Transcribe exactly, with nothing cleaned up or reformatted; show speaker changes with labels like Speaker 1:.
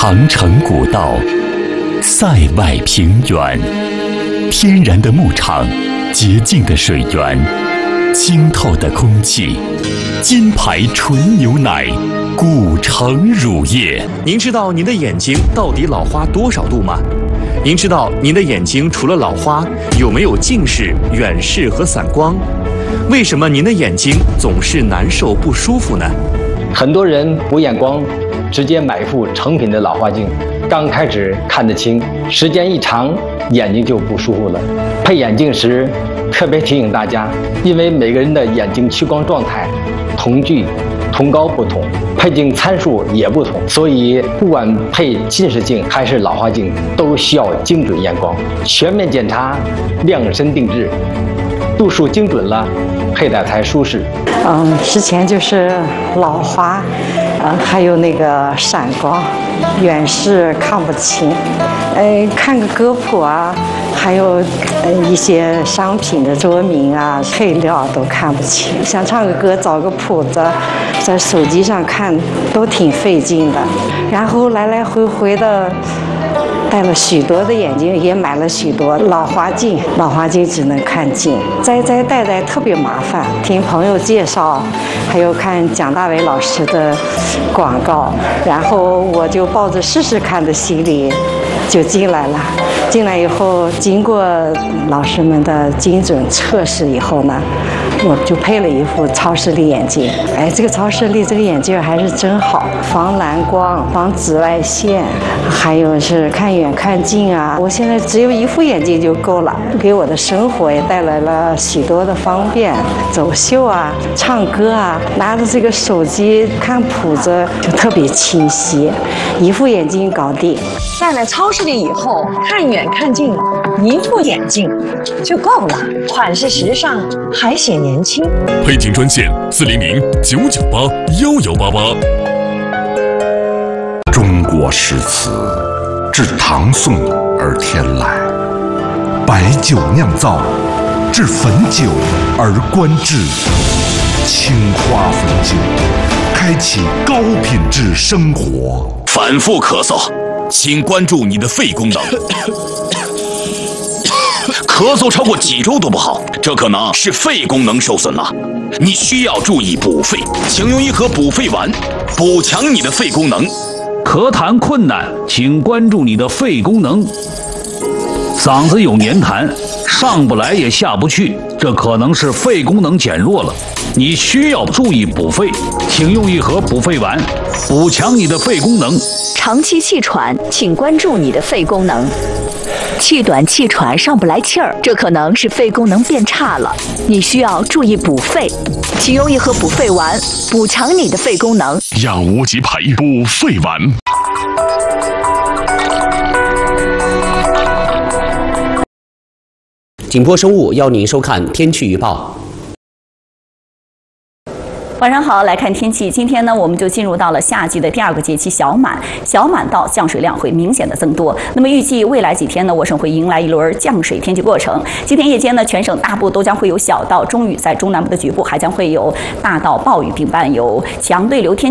Speaker 1: 长城古道，塞外平原，天然的牧场，洁净的水源，清透的空气，金牌纯牛奶，古城乳业。
Speaker 2: 您知道您的眼睛到底老花多少度吗？您知道您的眼睛除了老花，有没有近视、远视和散光？为什么您的眼睛总是难受不舒服呢？
Speaker 3: 很多人补眼光，直接买一副成品的老花镜，刚开始看得清，时间一长，眼睛就不舒服了。配眼镜时，特别提醒大家，因为每个人的眼睛屈光状态、瞳距、瞳高不同，配镜参数也不同，所以不管配近视镜还是老花镜，都需要精准验光，全面检查，量身定制，度数精准了，佩戴才舒适。
Speaker 4: 嗯，之前就是老花，嗯，还有那个闪光，远视看不清，呃，看个歌谱啊，还有呃一些商品的说明啊、配料都看不清。想唱个歌，找个谱子，在手机上看都挺费劲的。然后来来回回的戴了许多的眼镜，也买了许多老花镜，老花镜只能看近，摘摘戴戴特别麻烦。听朋友介绍，还有看蒋大为老师的广告，然后我就抱着试试看的心理就进来了。进来以后，经过老师们的精准测试以后呢，我就配了一副超视力眼镜。哎，这个超视力这个眼镜还是真好，防蓝光、防紫外线，还有是看远看近啊。我现在只有一副眼镜就够了，给我的生活也带来了许多的方便。走秀啊，唱歌啊，拿着这个手机看谱子就特别清晰，一副眼镜搞定。
Speaker 5: 戴了超视力以后，看远看近，一副眼镜就够了，款式时尚，还显年轻。
Speaker 6: 配镜专线四零零九九八幺幺八八。
Speaker 7: 中国诗词自唐宋而天来，白酒酿造，至汾酒而观致，青花汾酒，开启高品质生活。
Speaker 6: 反复咳嗽，请关注你的肺功能。咳嗽超过几周都不好，这可能是肺功能受损了，你需要注意补肺，请用一盒补肺丸，补强你的肺功能。
Speaker 8: 咳痰困难，请关注你的肺功能。嗓子有黏痰，上不来也下不去，这可能是肺功能减弱了，你需要注意补肺，请用一盒补肺丸，补强你的肺功能。
Speaker 9: 长期气喘，请关注你的肺功能。气短气喘上不来气儿，这可能是肺功能变差了，你需要注意补肺，请用一盒补肺丸，补强你的肺功能。
Speaker 6: 养无极牌补肺丸。
Speaker 10: 景波生物邀您收看天气预报。
Speaker 11: 晚上好，来看天气。今天呢，我们就进入到了夏季的第二个节气小满，小满到降水量会明显的增多。那么预计未来几天呢，我省会迎来一轮降水天气过程。今天夜间呢，全省大部都将会有小到中雨，在中南部的局部还将会有大到暴雨，并伴有强对流天气。